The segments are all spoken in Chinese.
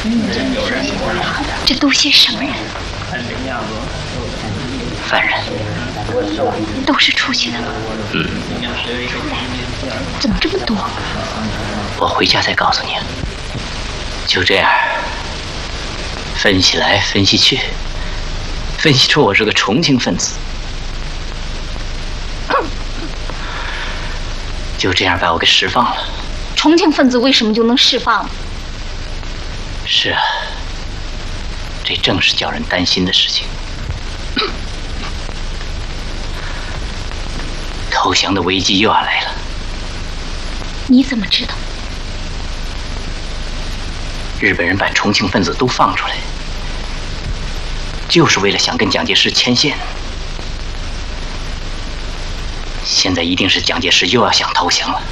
这都些什么人？ 犯人。 都是出去的吗？怎么这么多？ 我回家再告诉你。就这样，分析来分析去，分析出我是个重庆分子。就这样把我给释放了。 重庆分子为什么就能释放了？ 是啊，这正是叫人担心的事情。投降的危机又要来了。 你怎么知道？ 日本人把重庆分子都放出来，就是为了想跟蒋介石牵线。现在一定是蒋介石又要想投降了。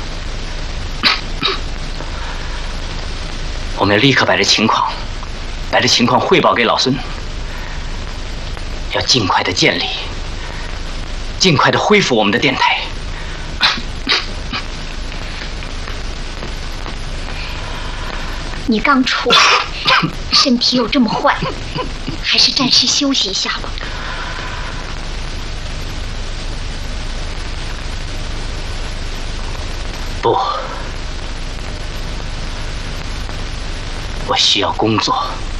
我们要立刻把这情况汇报给老孙，要尽快的建立，尽快的恢复我们的电台。 你刚出来，身体又这么坏，还是暂时休息一下吧。 不，我需要工作。